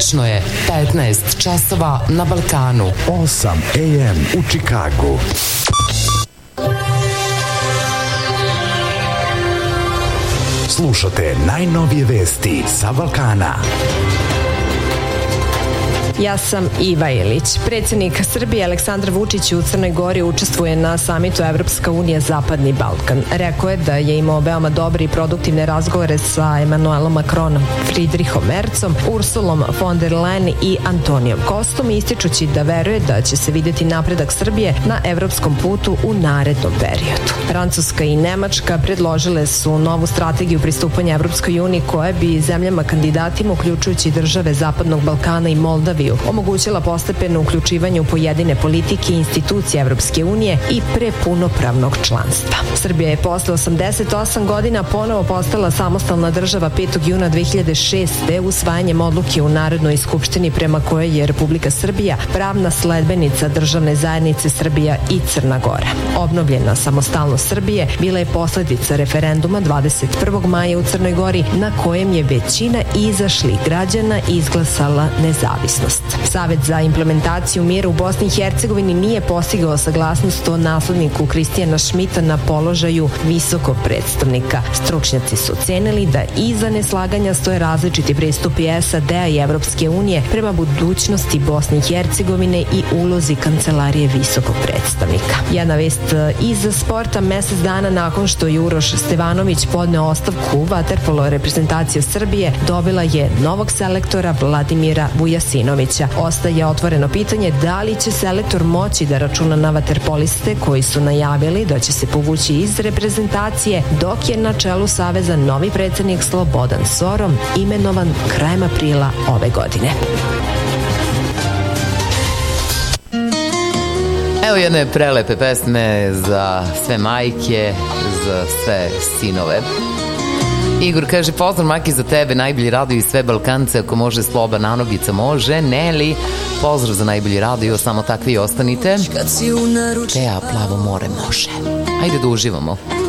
Tačno je 15 časova na Balkanu. 8 AM u Čikagu. Slušate najnovije vesti sa Balkana. Ja sam Iva Ilić. Predsjednik Srbije Aleksandar Vučić u Crnoj Gori učestvuje na samitu Evropska unija Zapadni Balkan. Rekao je da je imao veoma dobre i produktivne razgovore sa Emanuelom Macronom, Friedrichom Merzom, Ursulom von der Leyen i Antonijom Kostom, ističući da veruje da će se vidjeti napredak Srbije na evropskom putu u narednom periodu. Francuska i Nemačka predložile su novu strategiju pristupanja Evropskoj uniji koja bi zemljama kandidatima, uključujući države Zapadnog Balkana i Moldaviju, omogućila postepeno uključivanje u pojedine politike i institucije Evropske unije i pre punopravnog članstva. Srbija je posle 88 godina ponovo postala samostalna država 5. juna 2006. usvajanjem odluke u Narodnoj skupštini prema kojoj je Republika Srbija pravna sledbenica državne zajednice Srbija i Crna Gora. Obnovljena samostalnost Srbije bila je posledica referenduma 21. maja u Crnoj Gori na kojem je većina izašlih građana izglasala nezavisnost. Savet za implementaciju mira u Bosni i Hercegovini nije postigao saglasnost o nasledniku Kristijana Šmita na položaju visokog predstavnika. Stručnjaci su ocenili da iza neslaganja stoje različiti pristupi SAD-a i Evropske unije prema budućnosti Bosne i Hercegovine i ulozi kancelarije visokog predstavnika. Jedna vest iz sporta: mesec dana nakon što je Uroš Stevanović podneo ostavku, vaterpolo reprezentacija Srbije dobila je novog selektora Vladimira Vujasinovića. Ostaje otvoreno pitanje da li će selektor moći da računa na vaterpoliste koji su najavili da će se povući iz reprezentacije, dok je na čelu saveza novi predsjednik Slobodan Sorom imenovan krajem aprila ove godine. Evo jedne prelepe pesme za sve majke, za sve sinove. Igor kaže: pozdrav Maki za tebe, najbolji radio i sve Balkance, ako može Sloba Nanogica može. Neli, pozdrav za najbolji radio, samo takvi ostanite. Teja, Plavo more može. Ajde da uživamo.